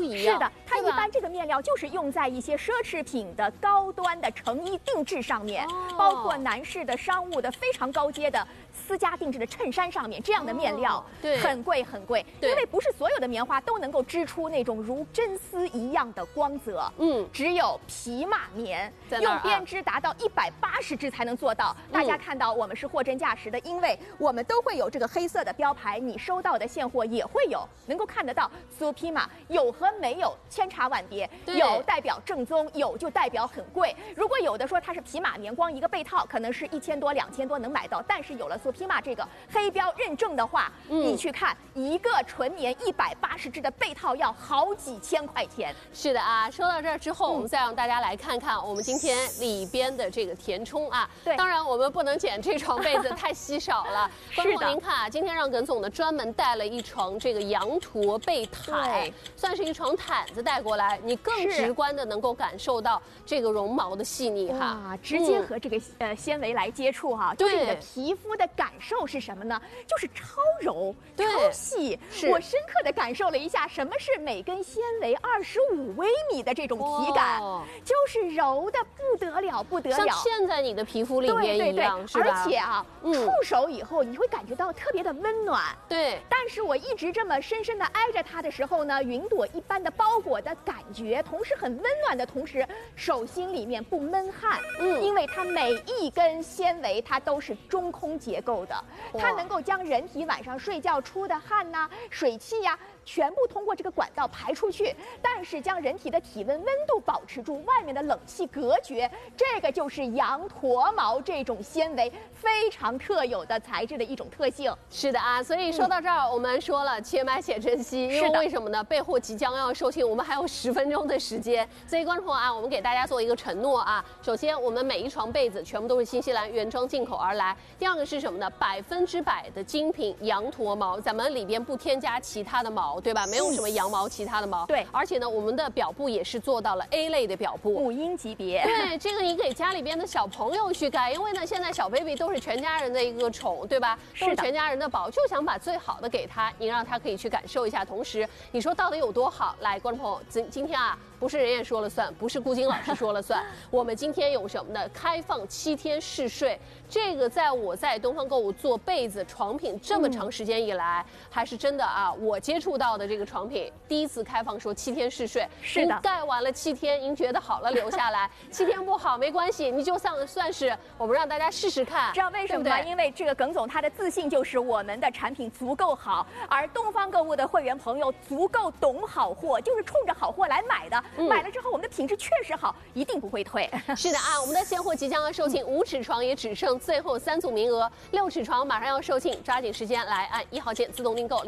一样。 是的，它一般这个面料就是用在一些奢侈品的高端的成衣定制上面，包括男士的商务的非常高阶的私家定制的衬衫上面，这样的面料很贵很贵，因为不是所有的棉花都能够织出那种如真丝一样的光泽，只有匹马棉用编织达到180只才能做到。大家看到我们是货真价实的，因为我们都会有这个黑色的标牌，你收到的现货也会有，能够看得到 Supima 有和没有千差万别，有代表正宗，有就代表很贵。如果有的说它是匹马棉，光一个被套可能是1000多、2000多能买到，但是有了 Supima 这个黑标认证的话，你去看一个纯棉180只的被套要好几千块钱。 是的啊，说到这儿之后，我们再让大家来看看我们今天里边的这个填充啊。对，当然我们不能捡这床被子，太稀少了。是的，您看啊，今天让耿总呢专门带了一床这个羊驼被毯，算是一床毯子带过来，你更直观的能够感受到这个绒毛的细腻哈， 直接和这个纤维来接触哈，对你的皮肤的感受是什么呢？就是超柔、超细。我深刻的感受了一下什么是每根纤维25微米的这种体感，就是柔的不得了，不得了， 像嵌在你的皮肤里面一样，是吧？ 而且啊，触手以后你会感觉到特别的温暖。对，但是我一直这么深深的挨着它的时候呢，云朵一般的包裹的感觉，同时很温暖的同时，手心里面不闷汗。因为它每一根纤维它都是中空结构的，它能够将人体晚上睡觉出的汗呐、水汽呀，全部通过这个管道排出去，但是将人体的体温温度保持住，外面的冷气隔绝，这个就是羊驼毛这种纤维非常特有的材质的一种特性。 是的啊，所以说到这儿，我们说了且买且珍惜，因为为什么呢？备货即将要售罄，我们还有10分钟的时间，所以观众朋友啊，我们给大家做一个承诺啊，首先我们每一床被子全部都是新西兰原装进口而来，第二个是什么呢？100%的精品羊驼毛，咱们里边不添加其他的毛，对吧？没有什么羊毛，其他的毛。对，而且呢，我们的表布也是做到了 A 类的表布， 母婴级别。 对，这个你给家里边的小朋友去盖，因为呢，现在小 baby 都是全家人的一个宠，对吧？都是全家人的宝，就想把最好的给他，你让他可以去感受一下。同时，你说到底有多好？来，观众朋友，今天啊，不是人也说了算，不是顾晶老师说了算，我们今天有什么呢？开放7天试睡，这个在我在东方购物做被子床品这么长时间以来，还是真的啊，我接触到的这个床品第一次开放说7天试睡。是的，您盖完了7天，您觉得好了留下来，7天不好没关系，你就算是我们让大家试试看。 知道为什么吗？因为这个耿总他的自信就是我们的产品足够好，而东方购物的会员朋友足够懂好货，就是冲着好货来买的。买了之后我们的品质确实好，一定不会退。 是的啊，我们的现货即将要售罄，5尺床也只剩最后3组名额，6尺床马上要售罄，抓紧时间来按1号键自动订购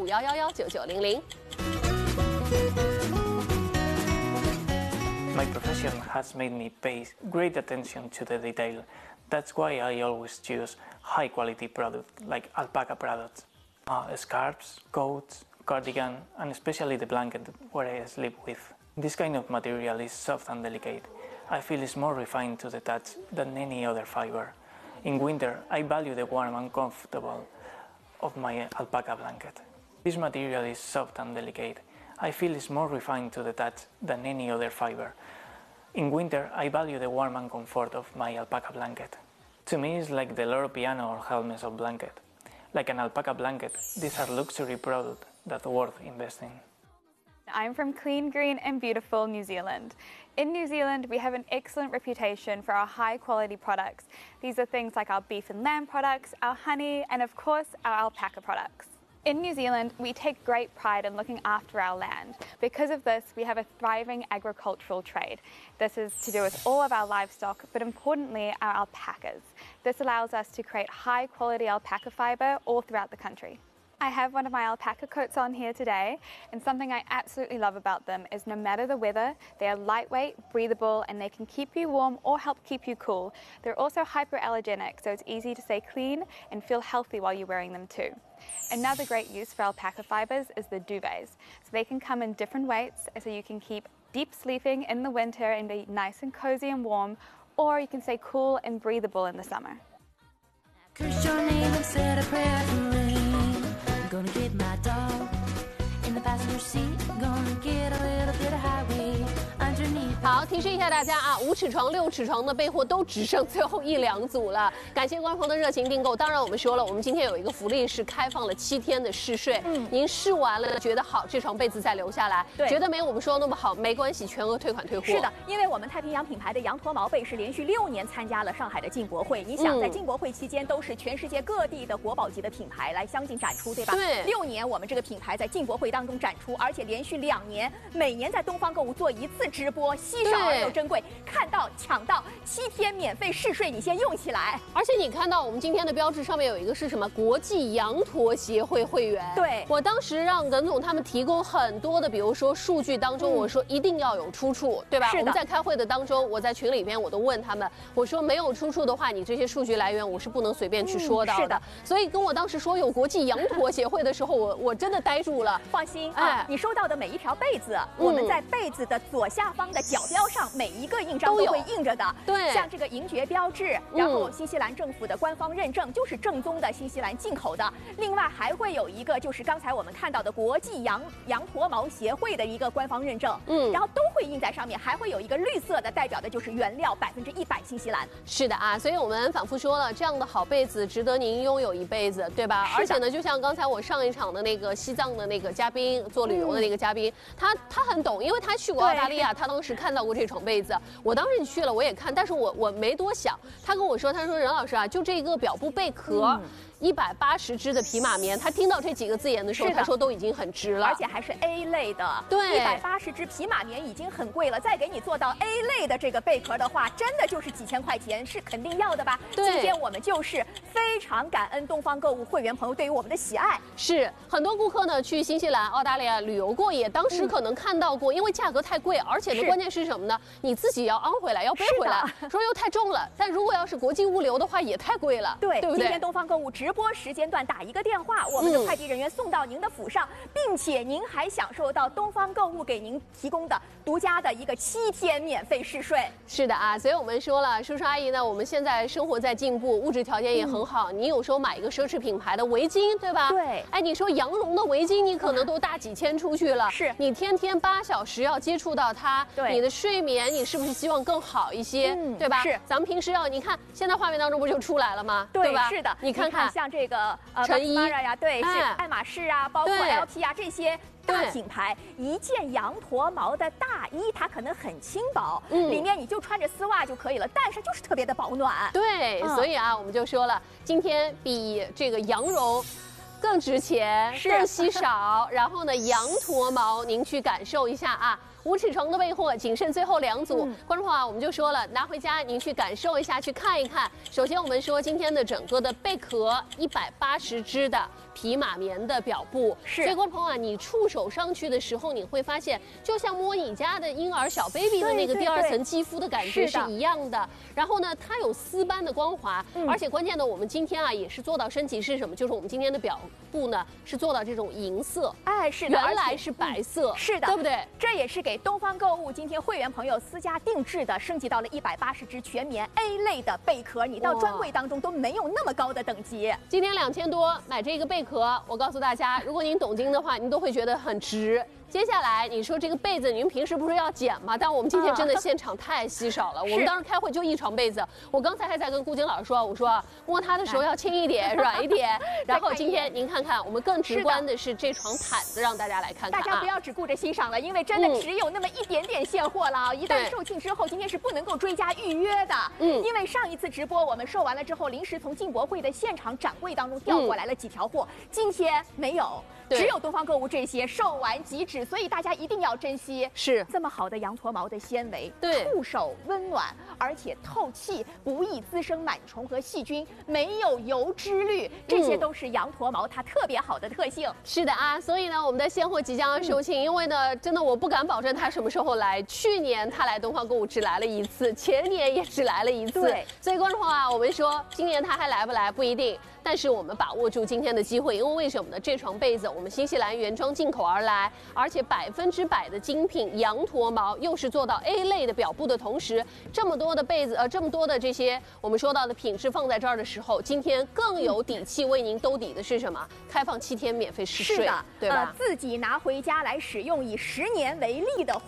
0215119900。 My profession has made me pay great attention to the detail. That's why I always choose high quality products like alpaca products. Scarves, coats, cardigan, and especially the blanket where I sleep with. This kind of material is soft and delicate. I feel it's more refined to the touch than any other fiber. In winter, I value the warm and comfortable of my alpaca blanket. This material is soft and delicate. I feel it's more refined to the touch than any other fiber. In winter, I value the warmth and comfort of my alpaca blanket. To me, it's like the Loro Piana or Hermes of blanket. Like an alpaca blanket, these are luxury products that are worth investing. I'm from clean, green and beautiful New Zealand. In New Zealand, we have an excellent reputation for our high quality products. These are things like our beef and lamb products, our honey, and of course, our alpaca products. In New Zealand, we take great pride in looking after our land. Because of this, we have a thriving agricultural trade. This is to do with all of our livestock, but importantly, our alpacas. This allows us to create high quality alpaca fiber all throughout the country. I have one of my alpaca coats on here today, and something I absolutely love about them is no matter the weather, they are lightweight, breathable, and they can keep you warm or help keep you cool. They're also hypoallergenic, so it's easy to stay clean and feel healthy while you're wearing them too. Another great use for alpaca fibers is the duvets. So they can come in different weights, so you can keep deep sleeping in the winter and be nice and cozy and warm, or you can stay cool and breathable in the summer. Curse your name and said a prayer for me. Gonna get my dog in the passenger seat. Gonna get a little 好，提示一下大家啊，5尺床、6尺床的备货都只剩最后1、2组了。感谢观众朋友的热情订购。当然，我们说了，我们今天有一个福利是开放了7天的试睡。您试完了觉得好，这床被子再留下来；觉得没有我们说的那么好，没关系，全额退款退货。 是的，因为我们太平洋品牌的羊驼毛被是连续6年参加了上海的进博会。你想，在进博会期间，都是全世界各地的国宝级的品牌来相继展出，对吧？ 对 ，6年我们这个品牌在进博会当中展出，而且连续2年，每年在东方购物做1次直播，稀少而又珍贵，看到抢到7天免费试睡，你先用起来。 而且你看到我们今天的标志上面有一个是什么？国际羊驼协会会员。 对， 我当时让耿总他们提供很多的，比如说数据当中，我说一定要有出处，对吧？ 是的。 我们在开会的当中，我在群里边我都问他们，我说没有出处的话，你这些数据来源我是不能随便去说到的。 是的。 所以跟我当时说有国际羊驼协会的时候，我真的呆住了。 放心啊，你收到的每一条被子，我们在被子的左下方的角标上，每一个印章都会印着的。 对， 像这个银爵标志，然后新西兰政府的官方认证，就是正宗的新西兰进口的。另外还会有一个，就是刚才我们看到的国际羊驼毛协会的一个官方认证，然后都会印在上面，还会有一个绿色的，代表的就是原料100%新西兰。 是的啊，所以我们反复说了，这样的好被子值得您拥有一辈子，对吧？而且呢，就像刚才我上一场的那个西藏的那个嘉宾，做旅游的那个嘉宾，他很懂，因为他去过澳大利亚，他当时看到过这床被子。我当时去了，我也看，但是我没多想。他跟我说，他说任老师啊，就这个表布贝壳。180支的匹马棉，他听到这几个字眼的时候，他说都已经很值了， 而且还是 A 类的。 对 ，180支匹马棉已经很贵了，再给你做到 A 类的这个贝壳的话，真的就是几千块钱，是肯定要的吧？ 对， 今天我们就是非常感恩东方购物会员朋友对于我们的喜爱。 是很多顾客呢去新西兰、澳大利亚旅游过，也当时可能看到过，因为价格太贵，而且呢，关键是什么呢？你自己要昂回来，要背回来，说又太重了。但如果要是国际物流的话，也太贵了，对不对？ 今天东方购物直播时间段打一个电话，我们的快递人员送到您的府上，并且您还享受到东方购物给您提供的独家的一个7天免费试睡。 是的啊，所以我们说了，叔叔阿姨呢，我们现在生活在进步，物质条件也很好。你有时候买一个奢侈品牌的围巾，对吧？ 对。 哎，你说羊绒的围巾，你可能都大几千出去了。 是。 你天天8小时要接触到它， 对。 你的睡眠，你是不是希望更好一些？对吧？ 是。 咱们平时你看现在画面当中不就出来了吗？对吧？ 是的。 你看看像这个成衣呀，对，是爱马仕啊，包括 LP 啊这些大品牌，一件羊驼毛的大衣，它可能很轻薄，里面你就穿着丝袜就可以了，但是就是特别的保暖。对， 所以啊，我们就说了，今天比这个羊绒更值钱，更稀少。然后呢，羊驼毛您去感受一下啊。5尺床的备货仅剩最后2组，观众朋友啊，我们就说了，拿回家您去感受一下，去看一看。首先我们说今天的整个的贝壳180支的匹马棉的表布，所以观众朋友啊，你触手上去的时候，你会发现就像摸你家的婴儿小 baby 的那个第2层肌肤的感觉是一样的。然后呢，它有丝般的光滑，而且关键的我们今天啊也是做到升级是什么？就是我们今天的表布呢是做到这种银色， 哎，是的， 原来是白色， 是的， 对不对？ 这也是给东方购物今天会员朋友私家定制的，升级到了180支全棉 A 类的贝壳，你到专柜当中都没有那么高的等级。 今天2000多买这个贝壳，我告诉大家，如果您懂经的话，您都会觉得很值。接下来你说这个被子，您平时不是要剪吗？但我们今天真的现场太稀少了。我们当时开会就1床被子，我刚才还在跟顾晶老师说，我说摸它的时候要轻一点、软一点。然后今天您看看，我们更直观的是这床毯子，让大家来看看。 大家不要只顾着欣赏了，因为真的只有那么一点点现货了。一旦售罄之后，今天是不能够追加预约的。因为上一次直播我们售完了之后，临时从进博会的现场展柜当中调过来了几条货，今天没有。只有东方购物这些售完即止，所以大家一定要珍惜。 是这么好的羊驼毛的纤维， 对， 触手温暖，而且透气，不易滋生螨虫和细菌，没有油脂率，这些都是羊驼毛它特别好的特性。 是的啊，所以呢，我们的现货即将要售罄，因为呢，真的我不敢保证它什么时候来。去年它来东方购物只来了1次，前年也只来了1次。 对， 所以观众朋友啊，我们说今年它还来不来不一定。但是我们把握住今天的机会，因为为什么呢？这床被子我们新西兰原装进口而来，而且100%的精品羊驼毛，又是做到 A 类的表布的同时，这么多的被子，这么多的这些我们说到的品质放在这儿的时候，今天更有底气为您兜底的是什么？开放7天免费试睡， 是的， 对吧？ 自己拿回家来使用，以10年为例的话。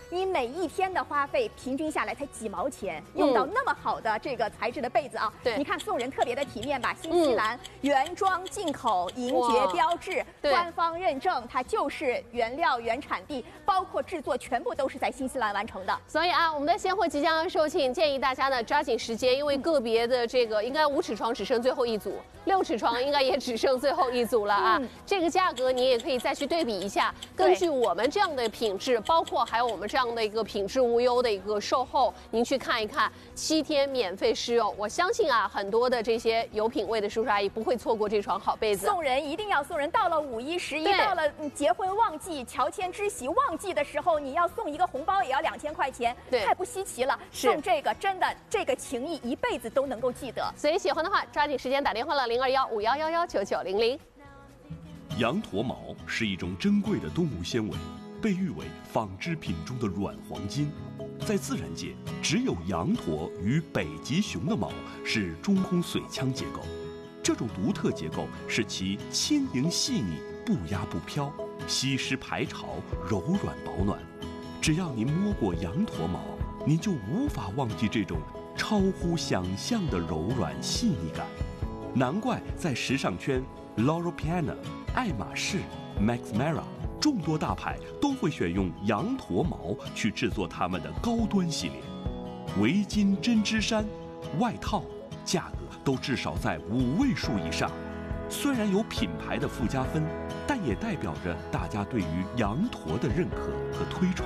你每一天的花费平均下来才几毛钱，用到那么好的这个材质的被子啊。 对， 你看送人特别的体面吧？新西兰原装进口，银爵标志，官方认证，它就是原料原产地，包括制作全部都是在新西兰完成的。 所以啊，我们的现货即将要售罄，建议大家呢抓紧时间，因为个别的这个应该5尺床只剩最后一组，6尺床应该也只剩最后一组了啊。这个价格你也可以再去对比一下，根据我们这样的品质，包括还有我们这样的一个品质无忧的一个售后，您去看一看，7天免费试用。我相信啊，很多的这些有品位的叔叔阿姨不会错过这床好被子。 送人一定要送人，到了5、1、11，到了结婚旺季、乔迁之喜旺季的时候，你要送一个红包也要2000块钱，太不稀奇了。送这个真的这个情谊一辈子都能够记得。 所以喜欢的话，抓紧时间打电话了，0215119900。 羊驼毛是一种珍贵的动物纤维，被誉为纺织品中的软黄金。在自然界，只有羊驼与北极熊的毛是中空髓腔结构。这种独特结构使其轻盈细腻、不压不飘，吸湿排潮，柔软保暖。只要您摸过羊驼毛，您就无法忘记这种超乎想象的柔软细腻感。难怪在时尚圈 Loro Piana、爱马仕、Max Mara 众多大牌都会选用羊驼毛去制作他们的高端系列。围巾、针织衫、外套，价格都至少在5位数以上。虽然有品牌的附加分，但也代表着大家对于羊驼的认可和推崇。